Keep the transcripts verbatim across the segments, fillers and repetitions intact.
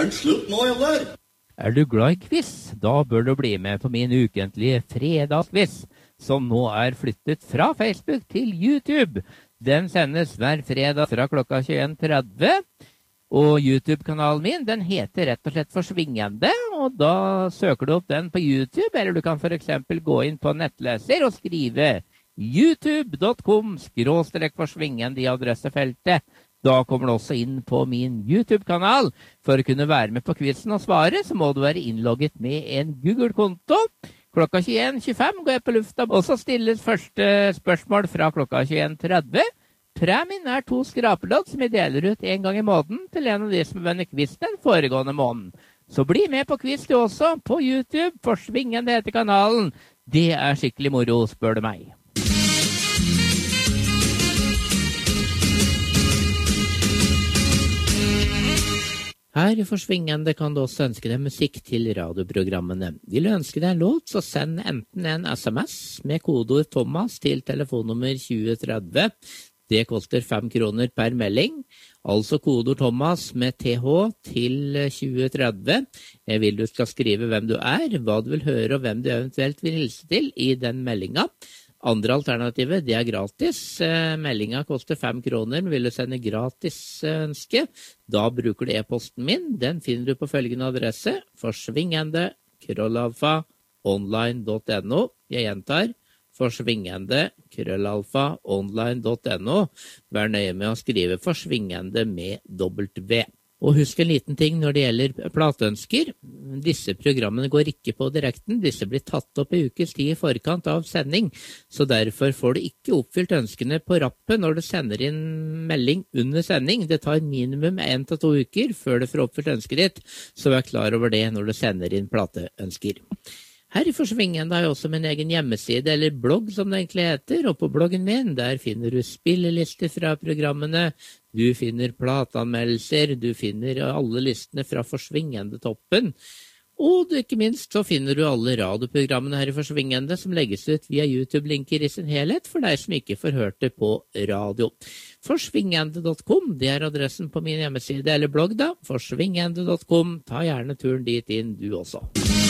Er det slutt nå, eller? Er du glad i quiz? Da bør du bli med på min ukentlige fredagsquiz, som nå er flyttet fra Facebook til YouTube. Den sendes hver fredag fra klokka tjueen tretti, og YouTube-kanalen min, den heter rett og slett Forsvingende, og da søker du opp den på YouTube, eller du kan for eksempel gå inn på nettleser og skrive youtube punktum com skråstrek forsvingende i adressefeltet. Da kommer du også inn på min YouTube-kanal. For å kunne være med på quizen og svare, så må du være innlogget med en Google-konto. Klokka tjueen tjuefem går jeg på lufta, og så stilles første spørsmål fra klokka tjueen tretti. Premien er to skrapelodd som jeg deler ut en gang i måneden til en av de som har vunnet quiz den foregående måneden. Så bli med på quiz du også, på YouTube. Forsvingende heter kanalen. Det er skikkelig moro, spør du meg. Her i Forsvingende kan du også ønske deg musikk til radioprogrammene. Vil du ønske deg en låt, så send enten en sms med kodeord Thomas til telefonnummer tjue tretti. Det koster fem kroner per melding, altså kodeord Thomas med th til tjue tretti. Jeg vil du skal skrive hvem du er, hva du vil høre og hvem du eventuelt vil hilse til i den meldinga. Andre alternativet, det er gratis. Meldinga koster fem kroner, men vil du sende gratis ønske, da bruker du e-posten min. Den finner du på følgende adresse, forsvingende, krøllalfa, online punktum no. Jeg gjentar, forsvingende, krøllalfa, online punktum no. Vær nøye med å skrive forsvingende med dobbelt V. Og husk en liten ting når det gjelder plateønsker. Disse programmene går ikke på direkten. Disse blir tatt opp i ukes tid i forkant av sending, så derfor får du ikke oppfylt ønskene på rappen når du sender inn melding under sending. Det tar minimum en til to uker før du får oppfylt ønsket ditt, så vær klar over det når du sender inn plateønsker. Her i Forsvingende har jeg også min egen hjemmeside, eller blogg som det egentlig heter, og på bloggen min der finner du spillelister fra programmene, du finner plateanmeldelser, du finner alle listene fra Forsvingende toppen, og ikke minst så finner du alle radioprogrammene her i Forsvingende som legges ut via YouTube-linker i sin helhet for deg som ikke får hørt det på radio. forsvingende punktum com, det er adressen på min hjemmeside, eller blogg da, forsvingende punktum com, ta gjerne turen dit inn du også.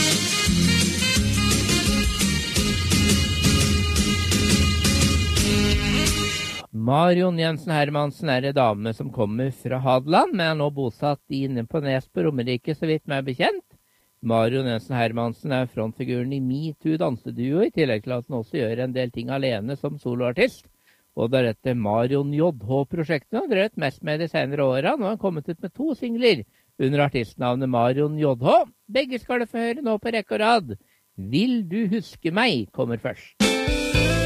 Marion Jensen Hermansen er en dame som kommer fra Hadeland, men er nå bosatt inne på Nes på Romerike, så vidt meg bekjent. Marion Jensen Hermansen er frontfiguren i MeToo danseduo, i tillegg til at hun også gjør en del ting alene som soloartist. Og det er dette Marion J H-prosjektet hun har drevet mest med de senere årene, og har kommet ut med to singler under artistnavnet Marion J H. Begge skal du få høre nå på rekke og rad. Vil du huske meg kommer først.